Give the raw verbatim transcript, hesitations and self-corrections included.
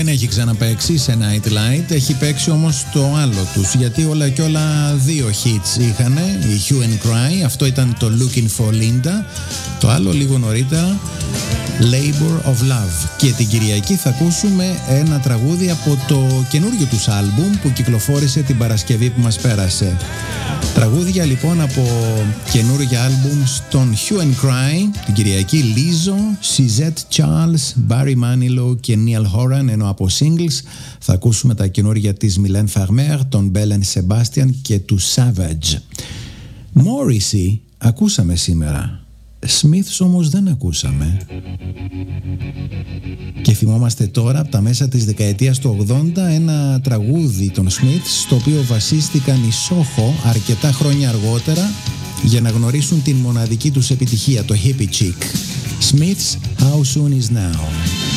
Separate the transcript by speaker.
Speaker 1: δεν έχει ξαναπαίξει σε Nightlight, έχει παίξει όμως το άλλο τους, γιατί όλα και όλα δύο hits είχανε, η Hue and Cry, αυτό ήταν το Looking for Linda, το άλλο λίγο νωρίτερα Labor of Love. Και την Κυριακή θα ακούσουμε ένα τραγούδι από το καινούριο τους άλμπουμ που κυκλοφόρησε την Παρασκευή που μας πέρασε. Τραγούδια λοιπόν από καινούργια άλμπουμ στον Hue and Cry την Κυριακή, Lizzo, Suzette Charles, Barry Manilow και Neil Horan, ενώ από singles θα ακούσουμε τα καινούργια της Mylène Farmer, τον Belen Sebastian και του Savage. Morrissey ακούσαμε σήμερα, Smiths όμως δεν ακούσαμε. Και θυμόμαστε τώρα από τα μέσα της δεκαετίας του ογδόντα ένα τραγούδι των Smiths στο οποίο βασίστηκαν οι Soho αρκετά χρόνια αργότερα για να γνωρίσουν την μοναδική τους επιτυχία, το Hippie Chic. Smiths, How Soon Is Now.